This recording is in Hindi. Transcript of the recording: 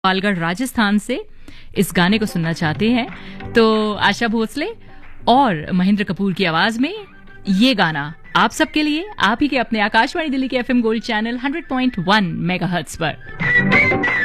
पालगढ़ राजस्थान से इस गाने को सुनना चाहते हैं तो आशा भोसले और महेंद्र कपूर की आवाज में ये गाना आप सबके लिए, आप ही के अपने आकाशवाणी दिल्ली के एफएम गोल्ड चैनल 100.1 मेगाहर्ट्ज पर।